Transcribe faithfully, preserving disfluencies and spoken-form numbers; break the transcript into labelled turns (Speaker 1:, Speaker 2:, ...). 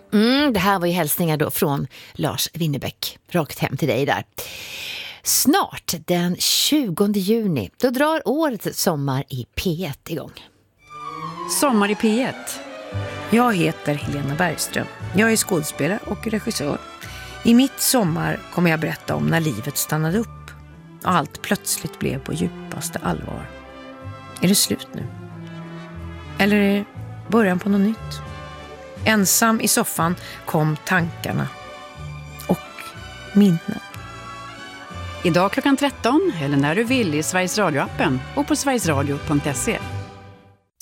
Speaker 1: Mm, det här var ju hälsningar då från Lars Winnerbäck. Rakt hem till dig där. Snart, den tjugonde juni, då drar årets Sommar i P ett igång.
Speaker 2: Sommar i P ett.
Speaker 3: Jag heter Helena Bergström. Jag är skådespelare och regissör. I mitt sommar kommer jag berätta om när livet stannade upp och allt plötsligt blev på djupaste allvar. Är det slut nu? Eller är det början på något nytt? Ensam i soffan kom tankarna och minnen.
Speaker 2: Idag klockan tretton eller när du vill i Sveriges Radio-appen och på sverigesradio punkt se.